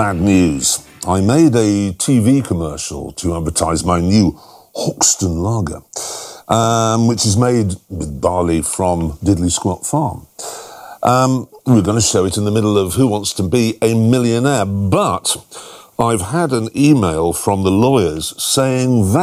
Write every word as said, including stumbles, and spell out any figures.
Bad news. I made a T V commercial to advertise my new Hoxton Lager, um, which is made with barley from Diddley Squat Farm. Um, we're going to show it in the middle of Who Wants to Be a Millionaire, but I've had an email from the lawyers saying that